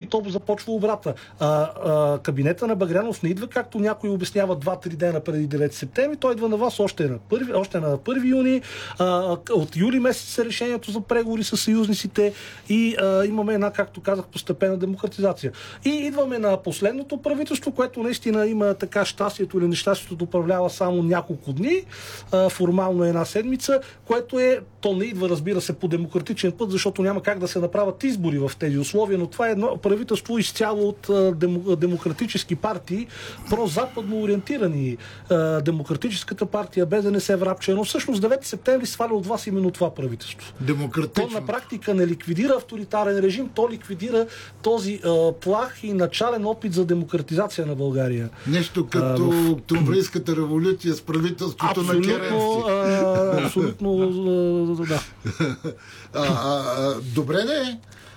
то започва обрата. Кабинета на Багрянов не идва, както някой обяснява 2-3 дена преди 9 септември, той идва на вас още на 1 юни. От юли месец е решението за преговори с съюзниците и имаме една, както казах, постепенна демократизация. И идваме на последното правителство, което наистина има така щастието или нещастието да управлява само няколко дни, формално една седмица, което то не идва, разбира се, по демократичен път, защото няма как да се направят избори в тези условия, но това е едно правителство изцяло от демократически партии, прозападно ориентирани. Демократическата партия, без да не се врапче, но всъщност 9 септември сваля от вас именно това правителство. Демократично. То на практика не ликвидира авторитарен режим, то ликвидира този плах и начален опит за демократизация на България. Нещо като октомврийската революция с правителството на Керенски. Абсолютно, да. Добре да е.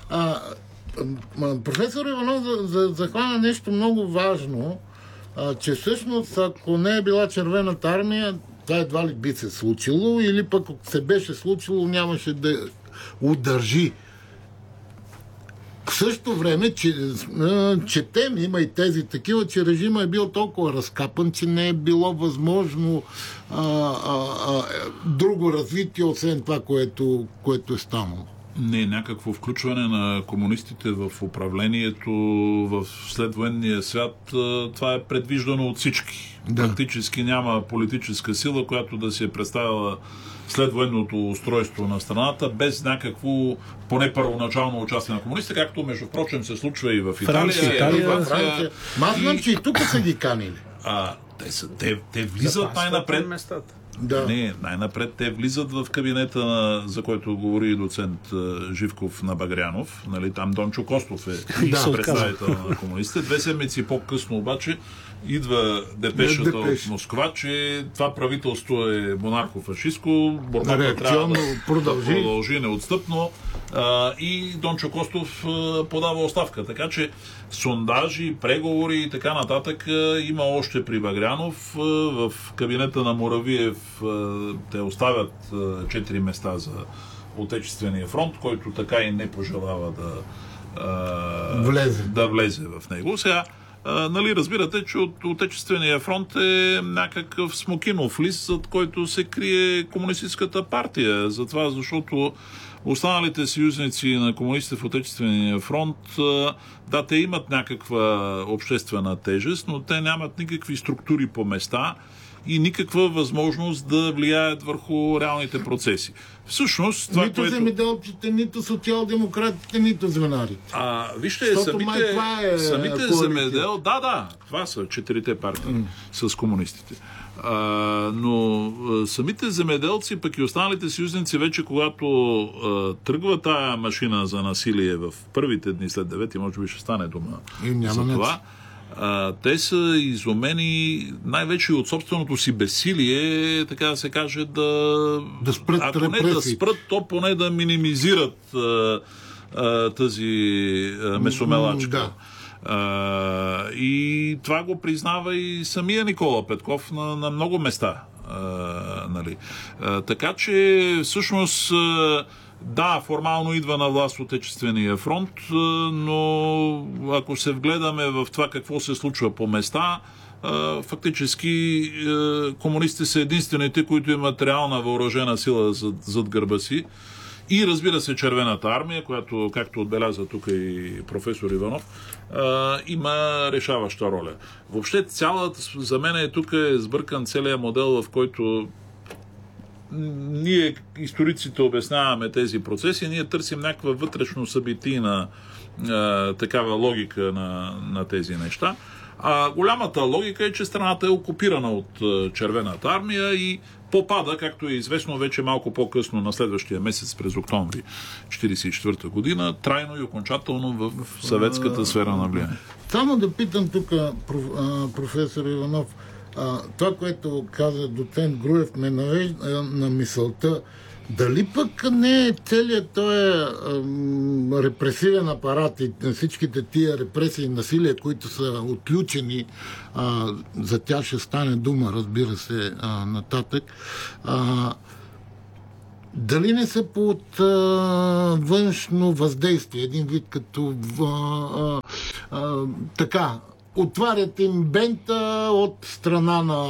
Професор Иванов захвана нещо много важно, че всъщност, ако не е била Червената армия, това едва ли би се случило, или пък ако се беше случило, нямаше да удържи. В същото време, четем, има и тези такива, че режима е бил толкова разкапан, че не е било възможно друго развитие, освен това, което е станало. Не, някакво включване на комунистите в управлението в следвоенния свят, това е предвиждано от всички. Да. Практически няма политическа сила, която да се е представила следвоенното устройство на страната без някакво, поне първоначално участие на комунистите, както между прочим се случва и в Италия. Франция. Аз знам, че и тук са ги канили. Те влизат най-напред. Да. Не, най-напред те влизат в кабинета, за който говори и доцент Живков на Багрянов. Нали, там Дончо Костов е представител на комунистите. 2 седмици по-късно обаче идва депешата от Москва, че това правителство е монархо-фашистско, борбата трябва да продължи неотстъпно и Дончо Костов подава оставка. Така че сондажи, преговори и така нататък има още при Багрянов. В кабинета на Муравиев те оставят 4 места за Отечествения фронт, който така и не пожелава да влезе в него. Сега, нали, разбирате, че от Отечествения фронт е някакъв смокинов лист, зад който се крие Комунистическата партия. Затова, защото останалите съюзници на комунистите в Отечествения фронт, да, те имат някаква обществена тежест, но те нямат никакви структури по места и никаква възможност да влияят върху реалните процеси. Всъщност, това, нито земеделците, нито социал-демократите, нито звънарите. Вижте, самите земедел... Да, това са 4 партии с комунистите. Но самите земеделци, пък и останалите съюзници, вече когато тръгва тая машина за насилие в първите дни след 9, може би ще стане дума за това, те са изумени най-вече от собственото си безсилие, така да се каже, да спрат, ако не да спрат, то поне да минимизират тази месомелачка. И това го признава и самия Никола Петков на много места. Нали. Така че всъщност да, формално идва на власт Отечествения фронт, но ако се вгледаме в това какво се случва по места, фактически комунистите са единствените, които имат реална въоръжена сила зад гърба си. И разбира се, Червената армия, която, както отбеляза тук и професор Иванов, има решаваща роля. Въобще за мен тук е сбъркан целият модел, в който ние, историците, обясняваме тези процеси, ние търсим някаква вътрешно събитийна такава логика на тези неща. Голямата логика е, че страната е окупирана от Червената армия и попада, както е известно вече малко по-късно на следващия месец през октомври 1944 година, трайно и окончателно в съветската сфера на влияние. Само да питам тук професор Иванов, това, което каза доцент Груев, ме навежда на мисълта, дали пък не е целият този репресивен апарат и всичките тия репресии и насилия, които са отключени, за тях ще стане дума, разбира се, нататък, дали не са под външно въздействие, един вид като така, отварят им бента от страна на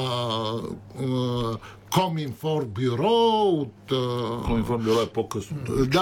Коминформбюро, от... Коминформбюро е по-късно.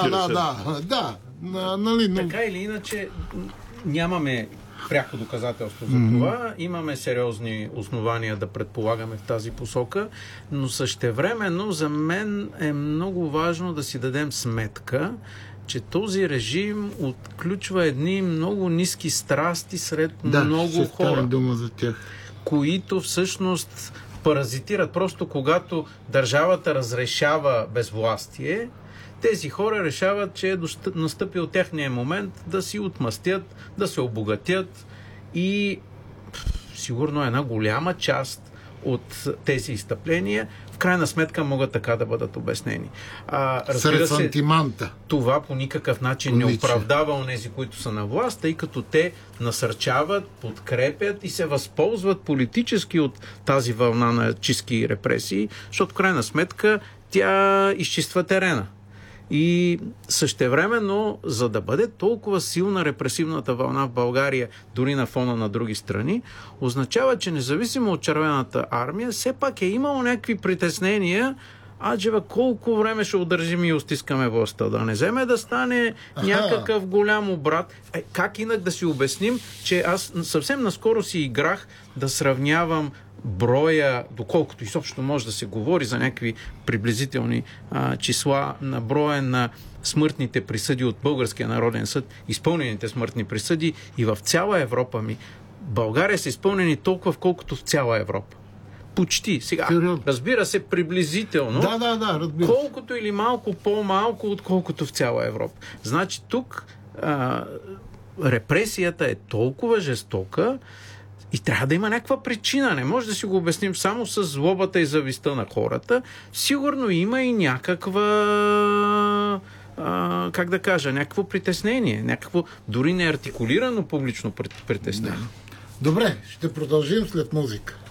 Да. Нали, но... Така или иначе, нямаме пряко доказателство за това. Имаме сериозни основания да предполагаме в тази посока, но същевременно за мен е много важно да си дадем сметка, че този режим отключва едни много ниски страсти сред много хора, дума за тях, които всъщност паразитират. Просто когато държавата разрешава безвластие, тези хора решават, че е настъпил техния момент да си отмъстят, да се обогатят и сигурно една голяма част от тези изстъпления в крайна сметка могат така да бъдат обяснени. Разбира се, това по никакъв начин не оправдава онези, които са на власт, тъй като те насърчават, подкрепят и се възползват политически от тази вълна на чистки репресии, защото в крайна сметка тя изчиства терена. И същевременно, за да бъде толкова силна репресивната вълна в България, дори на фона на други страни, означава, че независимо от Червената армия, все пак е имало някакви притеснения, аджева, колко време ще удържим и стискаме властта, да не вземе да стане някакъв голям обрат. Как инак да си обясним, че аз съвсем наскоро си играх да сравнявам броя, доколкото изобщо може да се говори за някакви приблизителни числа на броя на смъртните присъди от Българския народен съд, изпълнените смъртни присъди и в цяла Европа България са изпълнени толкова, колкото в цяла Европа. Почти. Сега, разбира се, приблизително, разбира. Колкото или малко по-малко, отколкото в цяла Европа. Значи тук репресията е толкова жестока и трябва да има някаква причина. Не може да си го обясним само с злобата и завистта на хората. Сигурно има и някаква някакво притеснение, някакво дори неартикулирано публично притеснение. Добре, ще продължим след музика.